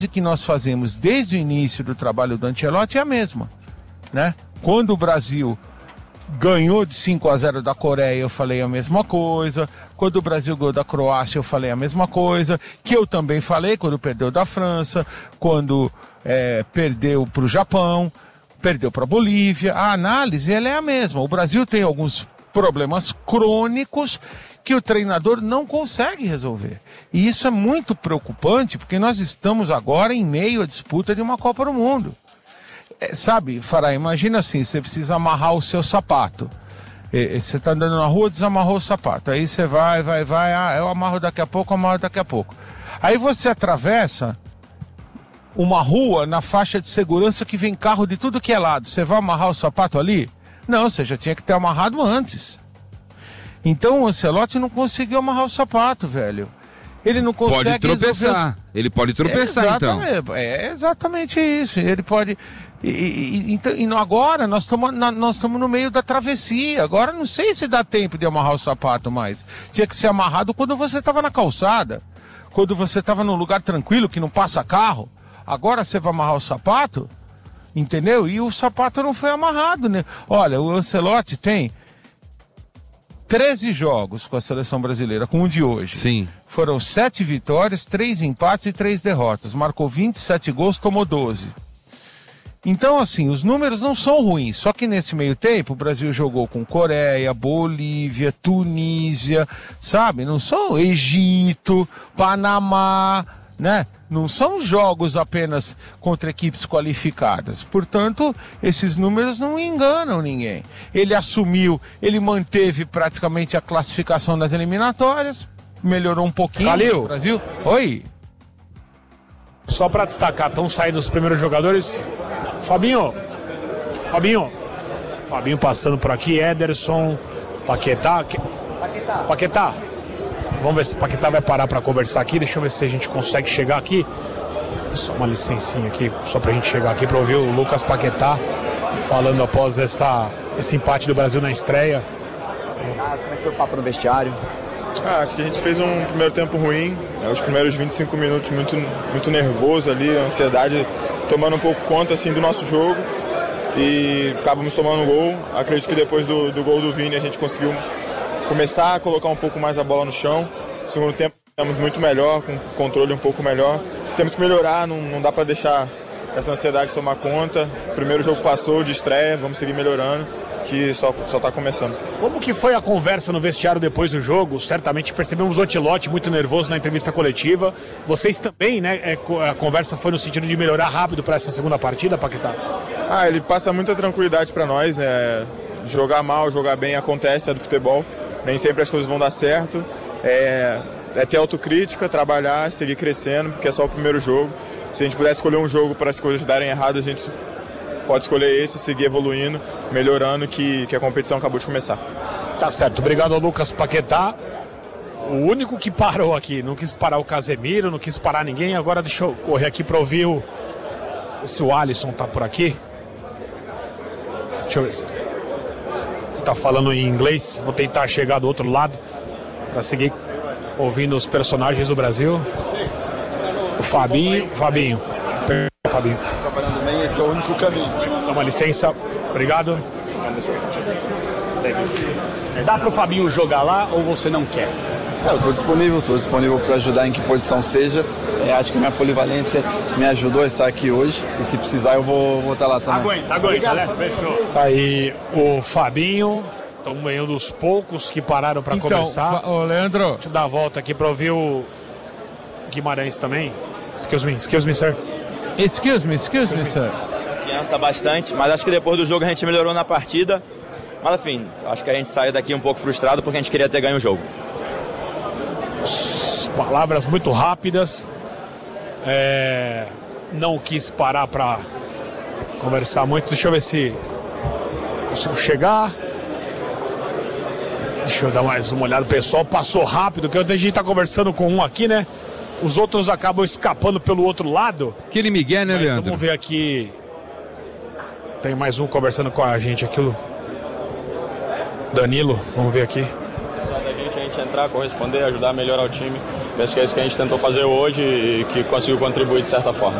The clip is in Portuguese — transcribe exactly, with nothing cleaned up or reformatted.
que nós fazemos desde o início do trabalho do Ancelotti é a mesma, né? Quando o Brasil ganhou de cinco a zero da Coreia, eu falei a mesma coisa. Quando o Brasil ganhou da Croácia, eu falei a mesma coisa, que eu também falei quando perdeu da França, quando é, perdeu para o Japão, perdeu para a Bolívia. A análise ela é a mesma. O Brasil tem alguns problemas crônicos que o treinador não consegue resolver. E isso é muito preocupante, porque nós estamos agora em meio à disputa de uma Copa do Mundo. É, sabe, Fará, imagina assim, você precisa amarrar o seu sapato. É, você está andando na rua, desamarrou o sapato. Aí você vai, vai, vai, ah, eu amarro daqui a pouco, eu amarro daqui a pouco. Aí você atravessa uma rua na faixa de segurança que vem carro de tudo que é lado. Você vai amarrar o sapato ali? Não, você já tinha que ter amarrado antes. Então o Ancelotti não conseguiu amarrar o sapato, velho. Ele não consegue... Pode tropeçar. Resolver... Ele pode tropeçar, é então. É exatamente isso. Ele pode... E, e, e, e agora nós estamos nós estamos no meio da travessia. Agora não sei se dá tempo de amarrar o sapato mais. Tinha que ser amarrado quando você estava na calçada. Quando você estava num lugar tranquilo, que não passa carro. Agora você vai amarrar o sapato, entendeu? E o sapato não foi amarrado, né? Olha, o Ancelotti tem treze jogos com a seleção brasileira, com o de hoje. Sim. Foram sete vitórias, três empates e três derrotas. Marcou vinte e sete gols, tomou doze. Então, assim, os números não são ruins. Só que nesse meio tempo, o Brasil jogou com Coreia, Bolívia, Tunísia, sabe? Não são Egito, Panamá, né? Não são jogos apenas contra equipes qualificadas. Portanto, esses números não enganam ninguém. Ele assumiu, ele manteve praticamente a classificação das eliminatórias, melhorou um pouquinho. Calil. O Brasil. Oi. Só para destacar, estão saindo os primeiros jogadores. Fabinho, Fabinho, Fabinho passando por aqui, Ederson, Paquetá. Paquetá. Paquetá. Vamos ver se o Paquetá vai parar para conversar aqui. Deixa eu ver se a gente consegue chegar aqui. Só uma licencinha aqui, só pra gente chegar aqui para ouvir o Lucas Paquetá falando após essa, esse empate do Brasil na estreia. Ah, como é que foi o papo no vestiário? Ah, acho que a gente fez um primeiro tempo ruim, né? Os primeiros vinte e cinco minutos muito, muito nervoso ali, a ansiedade tomando um pouco conta assim, do nosso jogo e acabamos tomando um gol. Acredito que depois do, do gol do Vini a gente conseguiu começar a colocar um pouco mais a bola no chão. No segundo tempo estamos muito melhor, com controle um pouco melhor. Temos que melhorar, não, não dá para deixar essa ansiedade tomar conta. O primeiro jogo passou de estreia, vamos seguir melhorando, que só só está começando. Como que foi a conversa no vestiário depois do jogo? Certamente percebemos o Ancelotti muito nervoso na entrevista coletiva. Vocês também, né? A conversa foi no sentido de melhorar rápido para essa segunda partida, Paquetá? Ah, ele passa muita tranquilidade para nós, né? Jogar mal, jogar bem acontece, é do futebol. Nem sempre as coisas vão dar certo. É, é ter autocrítica, trabalhar, seguir crescendo, porque é só o primeiro jogo. Se a gente pudesse escolher um jogo para as coisas darem errado, a gente pode escolher esse, seguir evoluindo, melhorando, que, que a competição acabou de começar. Tá certo, obrigado ao Lucas Paquetá. O único que parou aqui, não quis parar o Casemiro, não quis parar ninguém. Agora deixa eu correr aqui para ouvir o... se o Alisson tá por aqui. Deixa eu ver se... tá falando em inglês, vou tentar chegar do outro lado para seguir ouvindo os personagens do Brasil. O Fabinho, Fabinho, Fabinho. Trabalhando bem, esse é o único caminho. Toma licença, obrigado. Dá para o Fabinho jogar lá ou você não quer? É, eu estou disponível, estou disponível para ajudar em que posição seja. É, acho que minha polivalência me ajudou a estar aqui hoje e se precisar eu vou, vou estar lá também. Aguenta, aguenta, né? Fechou. Tá aí o Fabinho, também um dos poucos que pararam para então, conversar. Ô, Leandro. Deixa eu dar a volta aqui para ouvir o Guimarães também. Excuse me, excuse me, sir. Excuse me, excuse, excuse me, sir. Confiança bastante, mas acho que depois do jogo a gente melhorou na partida. Mas enfim, acho que a gente saiu daqui um pouco frustrado porque a gente queria ter ganho o jogo. Palavras muito rápidas. É... Não quis parar para conversar muito. Deixa eu ver se consigo chegar. Deixa eu dar mais uma olhada. O pessoal passou rápido, que a gente tá conversando com um aqui, né? Os outros acabam escapando pelo outro lado. Aquele Miguel, né, Mas Leandro? Vamos ver aqui. Tem mais um conversando com a gente aqui. O Danilo, vamos ver aqui. Só da gente, a gente entrar, corresponder, ajudar a melhorar o time. Penso que é isso que a gente tentou fazer hoje e que conseguiu contribuir de certa forma.